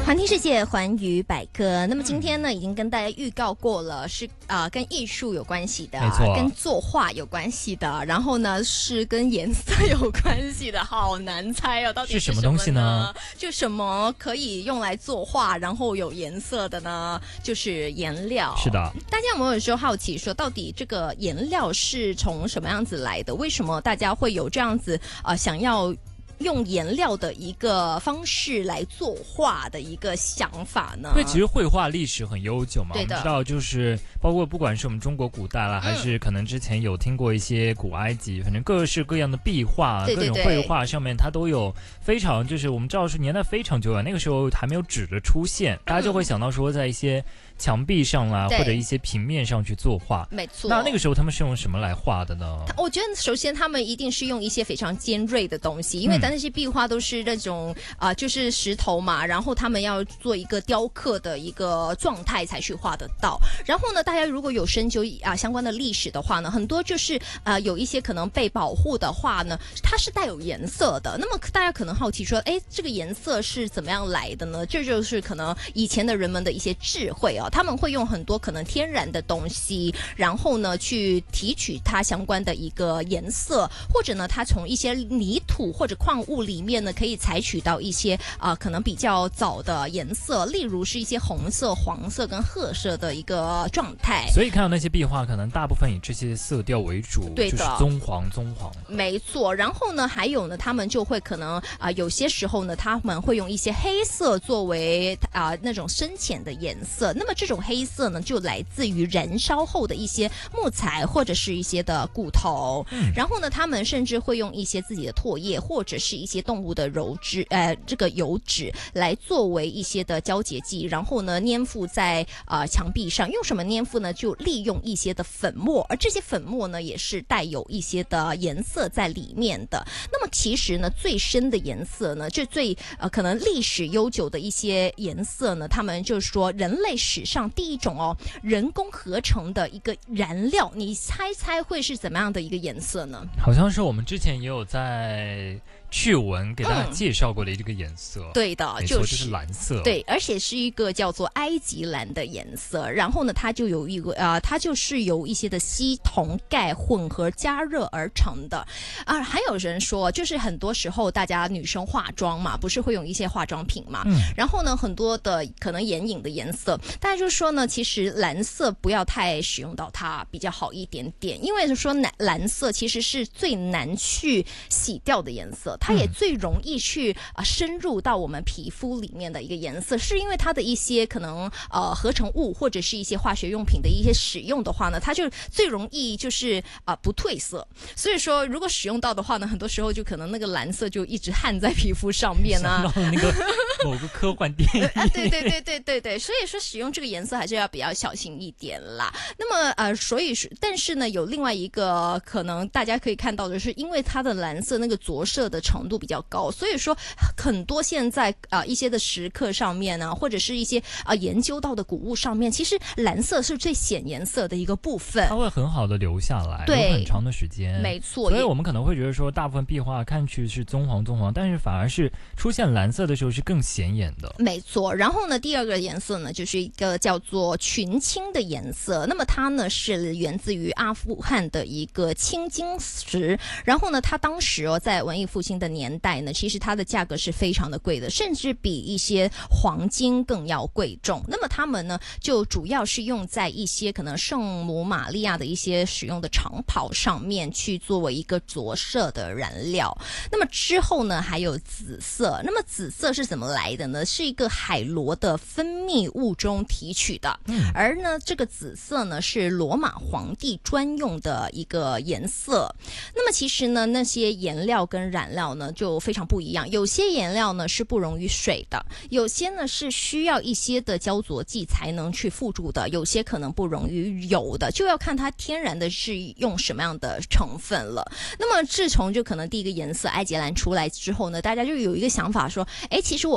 环听世界，环宇百科。那么今天呢，已经跟大家预告过了，是跟艺术有关系的， 没错， 跟作画有关系的，然后呢是跟颜色有关系的，好难猜哦，到底是什么东西呢？ 就什么可以用来作画，然后有颜色的呢？就是颜料。 是的， 大家有没有时候好奇说，到底这个颜料是从什么样子来的？为什么大家会有这样子想要用颜料的一个方式来作画的一个想法呢？ 对，其实绘画历史很悠久嘛，我们知道就是包括不管是我们中国古代啦，还是可能之前有听过一些古埃及，反正各式各样的壁画，各种绘画上面它都有非常，就是我们知道是年代非常久远，那个时候还没有纸的出现，大家就会想到说在一些墙壁上啦，或者一些平面上去作画。 没错。 那个时候他们是用什么来画的呢？ 我觉得首先他们一定是用一些非常尖锐的东西，因为那些壁画都是那种就是石头嘛，然后他们要做一个雕刻的一个状态才去画得到。然后呢，大家如果有深究相关的历史的话呢，很多就是有一些可能被保护的画呢，它是带有颜色的。那么大家可能好奇说，哎，这个颜色是怎么样来的呢？这就是可能以前的人们的一些智慧他们会用很多可能天然的东西，然后呢去提取它相关的一个颜色，或者呢它从一些泥土或者矿物里面呢可以采取到一些可能比较早的颜色，例如是一些红色、黄色跟褐色的一个状态。 所以看到那些壁画可能大部分以这些色调为主， 对的， 就是棕黄没错。然后呢还有呢他们就会可能有些时候呢他们会用一些黑色作为那种深浅的颜色，那么这种黑色呢就来自于燃烧后的一些木材或者是一些的骨头，然后呢他们甚至会用一些自己的唾液或者是一些动物的这个油脂来作为一些的交结剂，然后呢粘附在墙壁上。用什么粘附呢？就利用一些的粉末，而这些粉末呢也是带有一些的颜色在里面的。那么其实呢最深的颜色呢，这最可能历史悠久的一些颜色呢，他们就是说人类史上第一种人工合成的一个燃料，你猜猜会是怎么样的一个颜色呢？ 好像是我们之前也有在趣闻给大家介绍过的这个颜色， 对的， 就是蓝色， 对，而且是一个叫做埃及蓝的颜色。然后呢，它就有一个它就是由一些的硒、铜、钙混合加热而成的还有人说，就是很多时候大家女生化妆嘛，不是会用一些化妆品嘛，然后呢，很多的可能眼影的颜色，大家就说呢，其实蓝色不要太使用到它比较好一点点，因为说蓝色其实是最难去洗掉的颜色。它也最容易去深入到我们皮肤里面的一个颜色，是因为它的一些可能合成物或者是一些化学用品的一些使用的话呢，它就最容易就是不褪色。所以说如果使用到的话呢，很多时候就可能那个蓝色就一直焊在皮肤上面想到那个某个科幻电影对，所以说使用这个颜色还是要比较小心一点啦。那么所以但是呢有另外一个可能大家可以看到的是，因为它的蓝色那个着色的程度比较高，所以说很多现在一些的石刻上面呢，或者是一些研究到的古物上面，其实蓝色是最显颜色的一个部分， 它会很好的留下来， 对， 有很长的时间， 没错。 所以我们可能会觉得说大部分壁画看去是棕黄，但是反而是出现蓝色的时候是更显眼的， 没错。然后呢第二个颜色呢就是一个叫做群青的颜色，那么它呢是源自于阿富汗的一个青金石，然后呢它当时在文艺复兴的年代呢，其实它的价格是非常的贵的，甚至比一些黄金更要贵重。那么他们呢就主要是用在一些可能圣母玛利亚的一些使用的长袍上面去作为一个着色的燃料。那么之后呢还有紫色，那么紫色是怎么来的呢？是一个海螺的分泌物中提取的，而呢这个紫色呢是罗马皇帝专用的一个颜色。那么其实呢那些颜料跟染料呢就非常不一样，有些颜料呢是不溶于水的，有些呢是需要一些的胶着剂才能去附着的，有些可能不溶于油的，就要看它天然的是用什么样的成分了。那么自从就可能第一个颜色埃及蓝出来之后呢，大家就有一个想法说，其实我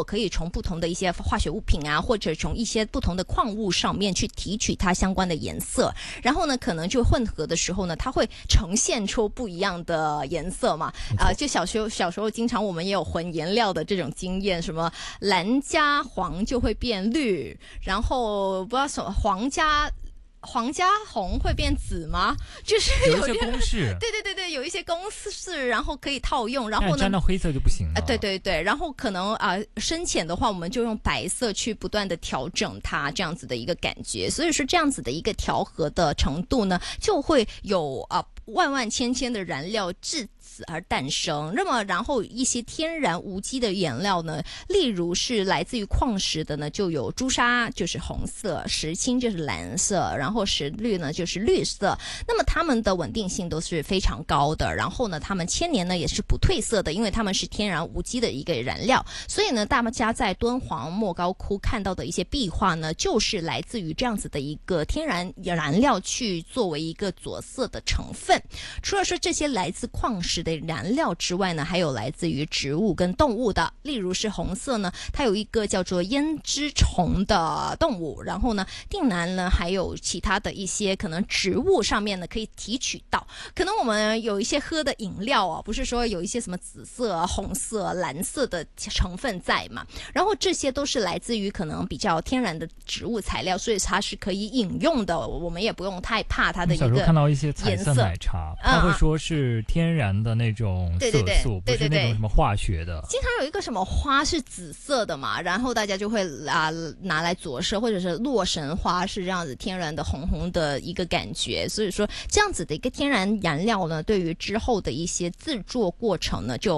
可以从不同的一些化学物品啊，或者从一些不同的矿物上面去提取它相关的颜色，然后呢可能就混合的时候呢，它会呈现出不一样的颜色嘛。就小时候经常我们也有混颜料的这种经验，什么蓝加黄就会变绿，然后不知道什么黄加红会变紫吗？就是有一些公式， 对，有一些公式，然后可以套用，然后呢沾到黑色就不行了。 对，然后可能深浅的话，我们就用白色去不断的调整它，这样子的一个感觉。所以说这样子的一个调和的程度呢，就会有万万千千的燃料至此而诞生。那么然后一些天然无机的颜料呢，例如是来自于矿石的呢，就有朱砂就是红色，石青就是蓝色，然后石绿呢就是绿色。那么它们的稳定性都是非常高的，然后呢它们千年呢也是不褪色的，因为它们是天然无机的一个燃料。所以呢大家在敦煌莫高窟看到的一些壁画呢，就是来自于这样子的一个天然燃料去作为一个着色的成分。除了说这些来自矿石的燃料之外呢，还有来自于植物跟动物的，例如是红色呢，它有一个叫做胭脂虫的动物，然后呢定南呢还有其他的一些可能植物上面呢可以提取到，可能我们有一些喝的饮料不是说有一些什么紫色、红色、蓝色的成分在嘛，然后这些都是来自于可能比较天然的植物材料，所以它是可以饮用的，我们也不用太怕它的一个颜色。 小时候看到一些彩色奶茶，它会说是天然的那种色素，不是那种什么化学的。 经常有一个什么花是紫色的嘛，然后大家就会拿来着色，或者是洛神花是这样子天然的红红的一个感觉。所以说这样子的一个天然燃料呢，对于之后的一些制作过程呢就